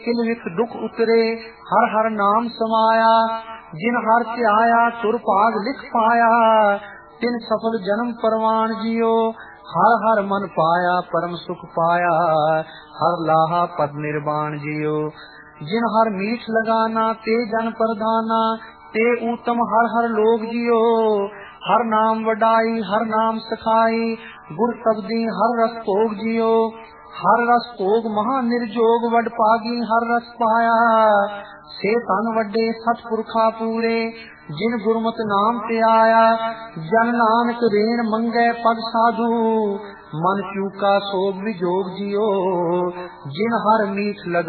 किल विख दुख उतरे हर हर नाम समाया। जिन हर ध्याया तुर भाग लिख पाया। तिन सफल जन्म परवान जियो। हर हर मन पाया परम सुख पाया। हर लाहा पद निर्वाण जियो। जिन हर मीठ लगाना ते जन प्रधाना। ते उत्तम हर हर लोग जियो। हर नाम वडाई हर नाम सखाई। गुर शब्दी हर रस भोग जियो। हर रस भोग महा निर्जोग वड पागी हर रस पाया। से तन वड्डे सतपुरखा पूरे जिन गुरमत नाम ते आया। जन नानक रेण मंगै पग साधु। मन चूका सोग विजोग जियो। जिन हर मीठ लगा